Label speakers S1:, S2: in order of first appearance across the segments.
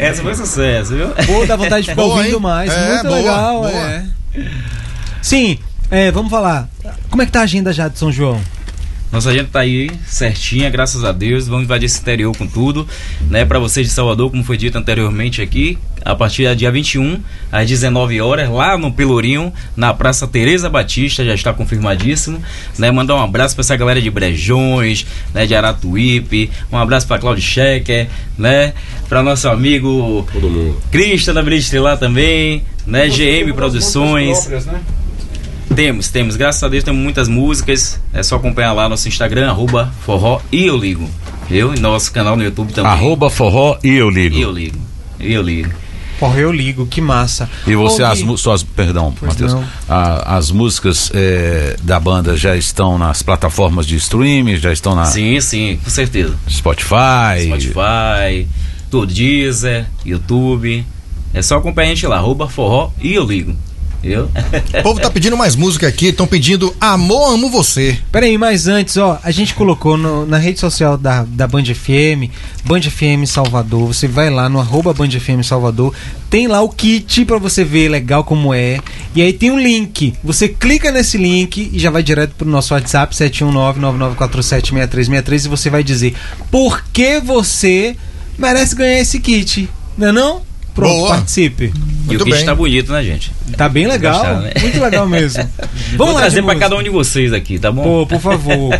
S1: Essa foi sucesso, viu?
S2: Pô, dá vontade de ficar ouvindo mais. Muito
S3: boa,
S2: legal,
S3: boa.
S2: Sim, vamos falar. Como é que tá a agenda já de São João?
S1: Nossa agenda tá aí certinha, graças a Deus. Vamos invadir esse interior com tudo, né? Pra vocês de Salvador, como foi dito anteriormente aqui, a partir do dia 21, às 19 horas, lá no Pelourinho, na Praça Tereza Batista, já está confirmadíssimo, né? Mandar um abraço pra essa galera de Brejões, né? De Aratuípe, um abraço pra Claudio Schecker, né? Pra nosso amigo Cristian da Brilha lá também, né? GM Produções. Próprias, né? Temos, graças a Deus temos muitas músicas. É só acompanhar lá nosso Instagram, @forró e eu ligo. E nosso canal no YouTube também.
S4: @forró e eu ligo.
S1: Eu ligo.
S2: Forró eu ligo, que massa.
S4: E você, perdão, Matheus, as músicas da banda já estão nas plataformas de streaming, já estão na...
S1: Sim, com certeza.
S4: Spotify,
S1: tudo, Deezer, YouTube. É só acompanhar a gente lá, @forró e eu ligo.
S3: O povo tá pedindo mais música aqui, estão pedindo Amor, Amo Você.
S2: Peraí, mas antes, a gente colocou na rede social da Band FM Salvador, você vai lá no @Band FM Salvador, tem lá o kit pra você ver legal como é, e aí tem um link, você clica nesse link e já vai direto pro nosso WhatsApp 71999476363 e você vai dizer por que você merece ganhar esse kit, não é não? Pronto, boa. Participe.
S1: E o kit tá bonito, né, gente?
S2: Tá bem legal, gostaram, né? Muito legal mesmo.
S1: Vamos lá trazer pra cada um de vocês aqui, tá bom?
S2: Pô, por favor.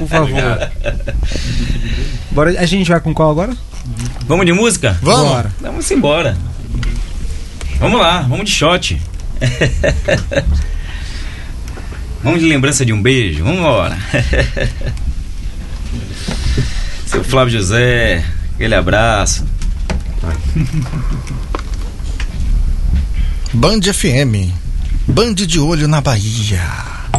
S2: Bora, a gente vai com qual agora?
S1: Vamos de música?
S3: Vamos.
S2: Bora.
S1: Vamos embora. Vamos lá, vamos de shot. Vamos de lembrança de um beijo, vamos embora. Seu Flávio José, aquele abraço.
S3: Band FM, Band de olho na Bahia.